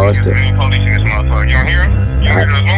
Watch this. Police in this motherfucker. You don't hear him? You don't hear those